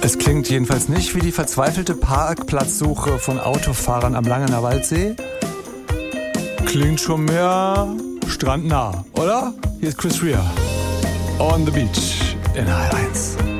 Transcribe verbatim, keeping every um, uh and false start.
Es klingt jedenfalls nicht wie die verzweifelte Parkplatzsuche von Autofahrern am Langener Waldsee. Klingt schon mehr strandnah, oder? Hier ist Chris Rea. On the Beach in H L eins.